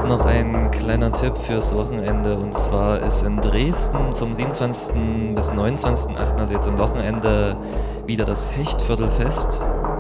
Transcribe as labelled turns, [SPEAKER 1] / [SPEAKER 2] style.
[SPEAKER 1] noch ein kleiner Tipp fürs Wochenende. Und zwar ist in Dresden vom 27. bis 29.8., also jetzt am Wochenende, wieder das Hechtviertelfest.